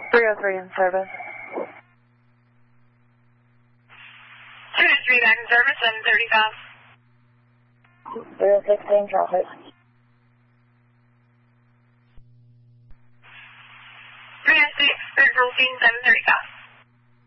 303 in service. 203 back in service, 735. 306 in traffic. 306, 314, 735.